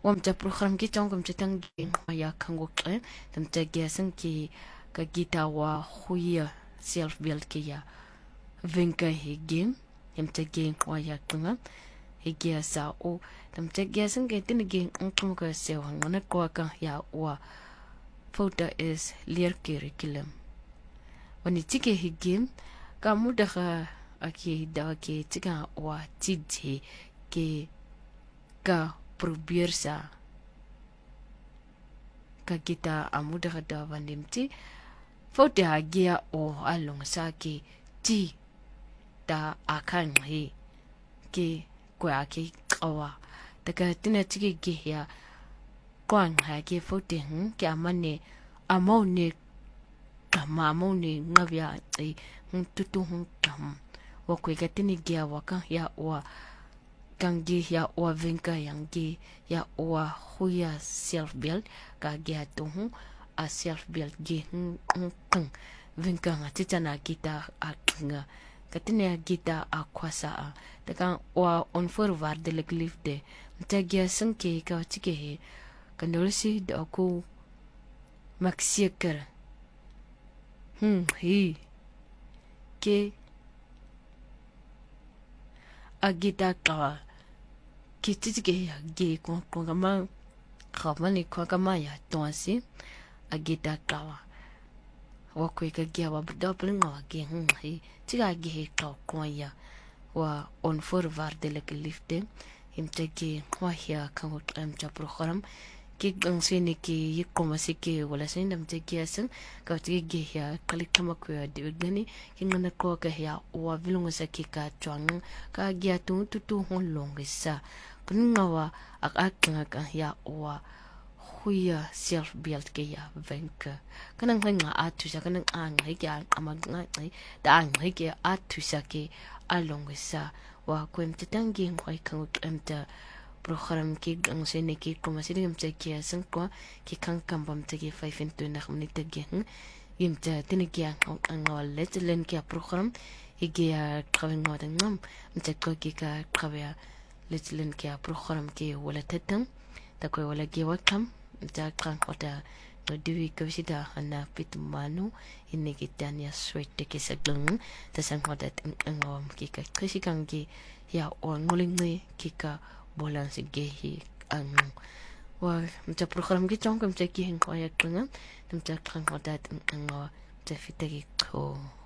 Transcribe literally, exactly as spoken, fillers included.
wamta program ki chong kum chitang gi ya khango kle tamta ge sang ki ka gita wa huya self build ki ya venka he game tamta ge wa ya tunga he ge sa o tamta ge sang ge tin ge ngkum ka se wa ngona ko ka ya wa photo is lear curriculum wani chike he game ka mu da ka aki da ke chika wa chije ke ka probeer sa ka kita amuda kada vandimti fote hagia o along sa ke ti ta akan he ke kwa ke kawa daga tina tike ge ya kwan ha ke fote hun ke amane amau ne kama amau ne ngabya ai hun tutu hun kam wa kwe ka tini ge wa kan ya wa kangi ya wa vinka yangi ya wa huya self build ka ge to hu a self build ge kan vinka ngati tana kita akinga katine kita akwasa a daga wa on forward de le cliff de mtagia sanke ka tike he kanolsi da ko maksiker hmm hi ke agita ka kitike ya ge ko ko kama kama ni ko kama ya tonsi agita kawa wa ko ka ge wa double nga ge hm hi tiga ge ka ko ya wa on forward de le lifte imtake wa ya kan ko am cha program ki gang sini ki yikoma sike wala sin dam te ki asan ka ti ge ya kali kama ko ya de gani ki ngana ko ka ya wa vilunga sake ka twang ka ge tu tu tu hon long sa kunwa ak ak ka ya wa huya self build ke ya venka kanang nga atu sa kanang ang hi ya amag ngai da ang hi ke atu sa ke along sa wa kwem te tangi ngoi kan em ta program ki ang sene ki kuma sini ngam te ki asan ko ki kan kam bam te ki five into na khmni te ge yim ta tin ki ang ang wal let len ki program igi ya kawin ngo dan ngam mte ko ki ka kawya let len ki program ki wala tetang ta ko wala ki wakam mte kan kota no diwi ko sida ana pitumano inni ki tanya sweet te ki saglung ta sang kota ngom ki ka kasi kang ki ya o nguling ni ki ka bolan sige hi ang wa mta program ki chong kam te ki hin ko ya tunga mta kan ko dat ang te fitegi ko